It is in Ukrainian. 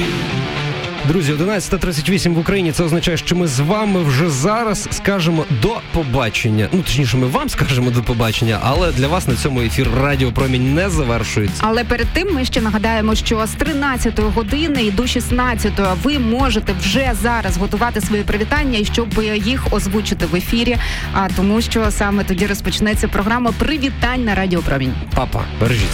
Друзі, 11:38 в Україні. Це означає, що ми з вами вже зараз скажемо до побачення. Ну, точніше, ми вам скажемо до побачення, але для вас на цьому ефір Радіо Промінь не завершується. Але перед тим ми ще нагадаємо, що з 13-ї години і до 16-ї ви можете вже зараз готувати свої привітання, щоб їх озвучити в ефірі, тому що саме тоді розпочнеться програма «Привітань» на Радіо Промінь. Папа, бережіть